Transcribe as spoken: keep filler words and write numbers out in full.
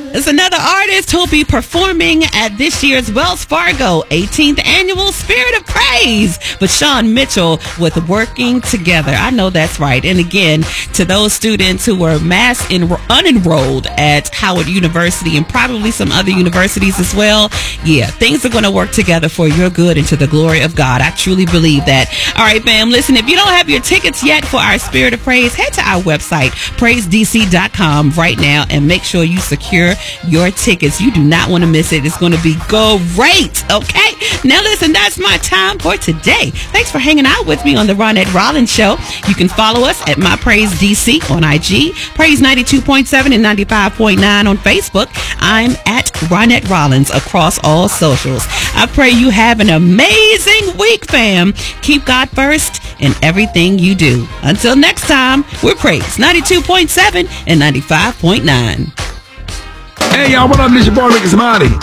There's another artist who'll be performing at this year's Wells Fargo eighteenth Annual Spirit of Praise with Sean Mitchell with Working Together. I know that's right. And again, to those students who were mass en- unenrolled at Howard University and probably some other universities as well, yeah, things are going to work together for your good and to the glory of God. I truly believe that. All right, fam, listen, if you don't have your tickets yet for our Spirit of Praise, head to our website, praise d c dot com right now and make sure you secure your tickets. You do not want to miss it. It's going to be great. Okay. Now listen, that's my time for today. Thanks for hanging out with me on the Ronette Rollins Show. You can follow us at My Praise D C on I G, Praise ninety-two point seven and ninety-five point nine on Facebook. I'm at Ronette Rollins across all socials. I pray you have an amazing week, fam. Keep God first in everything you do. Until next time, we're Praise ninety-two point seven and ninety-five point nine. Hey y'all, what up? This your boy Ricky Smiley.